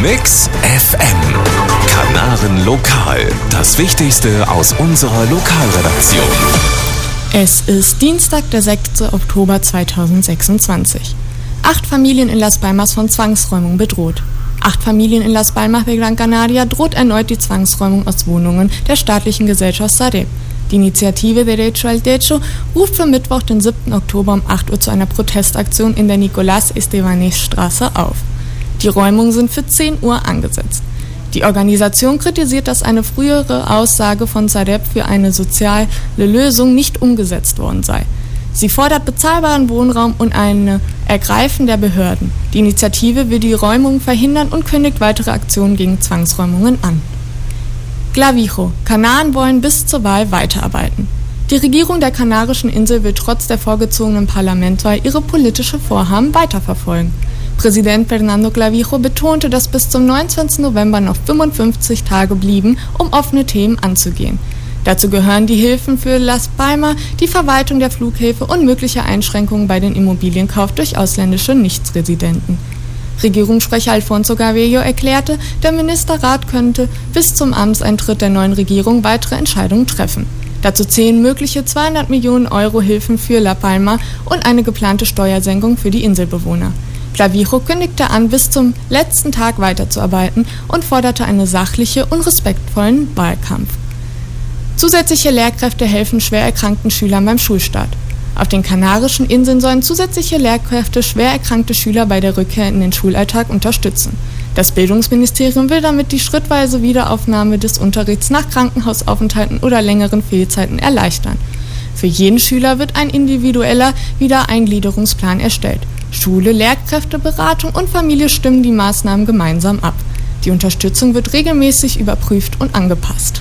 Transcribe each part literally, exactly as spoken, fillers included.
Mix F M. Kanaren Lokal. Das Wichtigste aus unserer Lokalredaktion. Es ist Dienstag, der sechster Oktober zweitausendsechsundzwanzig. Acht Familien in Las Palmas von Zwangsräumung bedroht. Acht Familien in Las Palmas de Gran Canaria droht erneut die Zwangsräumung aus Wohnungen der staatlichen Gesellschaft Sareb. Die Initiative Derecho al Techo ruft für Mittwoch, den siebten Oktober um acht Uhr zu einer Protestaktion in der Nicolás Estebanés Straße auf. Die Räumungen sind für zehn Uhr angesetzt. Die Organisation kritisiert, dass eine frühere Aussage von Sareb für eine soziale Lösung nicht umgesetzt worden sei. Sie fordert bezahlbaren Wohnraum und ein Ergreifen der Behörden. Die Initiative will die Räumungen verhindern und kündigt weitere Aktionen gegen Zwangsräumungen an. Clavijo. Kanaren wollen bis zur Wahl weiterarbeiten. Die Regierung der Kanarischen Insel will trotz der vorgezogenen Parlamentswahl ihre politische Vorhaben weiterverfolgen. Präsident Fernando Clavijo betonte, dass bis zum neunzehnten November noch fünfundfünfzig Tage blieben, um offene Themen anzugehen. Dazu gehören die Hilfen für Las Palmas, die Verwaltung der Flughäfen und mögliche Einschränkungen bei den Immobilienkauf durch ausländische Nichtresidenten. Regierungssprecher Alfonso Cabello erklärte, der Ministerrat könnte bis zum Amtseintritt der neuen Regierung weitere Entscheidungen treffen. Dazu zählen mögliche zweihundert Millionen Euro Hilfen für La Palma und eine geplante Steuersenkung für die Inselbewohner. Clavijo kündigte an, bis zum letzten Tag weiterzuarbeiten und forderte einen sachlichen und respektvollen Wahlkampf. Zusätzliche Lehrkräfte helfen schwer erkrankten Schülern beim Schulstart. Auf den Kanarischen Inseln sollen zusätzliche Lehrkräfte schwer erkrankte Schüler bei der Rückkehr in den Schulalltag unterstützen. Das Bildungsministerium will damit die schrittweise Wiederaufnahme des Unterrichts nach Krankenhausaufenthalten oder längeren Fehlzeiten erleichtern. Für jeden Schüler wird ein individueller Wiedereingliederungsplan erstellt. Schule, Lehrkräfteberatung und Familie stimmen die Maßnahmen gemeinsam ab. Die Unterstützung wird regelmäßig überprüft und angepasst.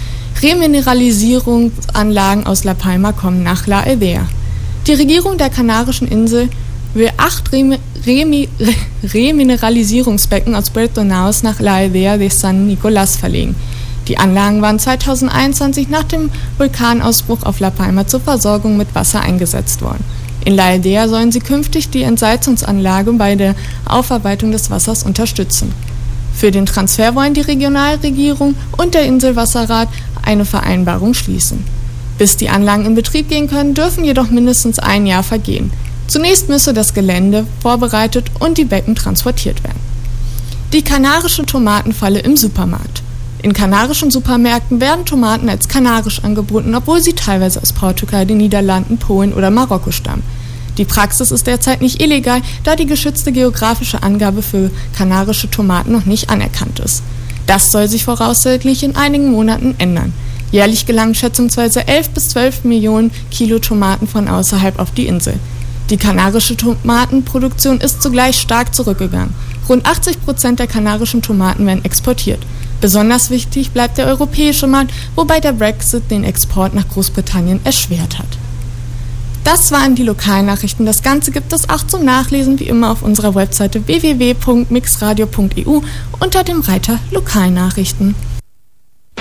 Remineralisierungsanlagen aus La Palma kommen nach La Aldea. Die Regierung der Kanarischen Insel will acht Remi- Remi- Remineralisierungsbecken aus Puerto Naos nach La Aldea de San Nicolás verlegen. Die Anlagen waren zweitausendeinundzwanzig nach dem Vulkanausbruch auf La Palma zur Versorgung mit Wasser eingesetzt worden. In La Aldea sollen sie künftig die Entsalzungsanlage bei der Aufarbeitung des Wassers unterstützen. Für den Transfer wollen die Regionalregierung und der Inselwasserrat eine Vereinbarung schließen. Bis die Anlagen in Betrieb gehen können, dürfen jedoch mindestens ein Jahr vergehen. Zunächst müsse das Gelände vorbereitet und die Becken transportiert werden. Die kanarische Tomatenfalle im Supermarkt. In kanarischen Supermärkten werden Tomaten als kanarisch angeboten, obwohl sie teilweise aus Portugal, den Niederlanden, Polen oder Marokko stammen. Die Praxis ist derzeit nicht illegal, da die geschützte geografische Angabe für kanarische Tomaten noch nicht anerkannt ist. Das soll sich voraussichtlich in einigen Monaten ändern. Jährlich gelangen schätzungsweise elf bis zwölf Millionen Kilo Tomaten von außerhalb auf die Insel. Die kanarische Tomatenproduktion ist zugleich stark zurückgegangen. Rund achtzig Prozent der kanarischen Tomaten werden exportiert. Besonders wichtig bleibt der europäische Markt, wobei der Brexit den Export nach Großbritannien erschwert hat. Das waren die Lokalnachrichten. Das Ganze gibt es auch zum Nachlesen wie immer auf unserer Webseite w w w punkt mixradio punkt e u unter dem Reiter Lokalnachrichten.